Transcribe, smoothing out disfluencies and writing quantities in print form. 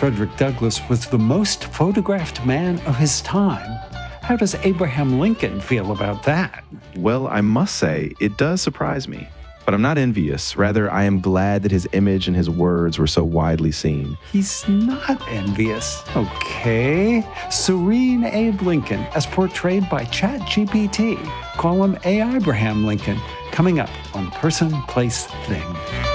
Frederick Douglass was the most photographed man of his time. How does Abraham Lincoln feel about that? Well, I must say, it does surprise me. But I'm not envious. Rather, I am glad that his image and his words were so widely seen. He's not envious. Okay. Serene Abe Lincoln, as portrayed by ChatGPT. Call him A. Abraham Lincoln. Coming up on Person, Place, Thing.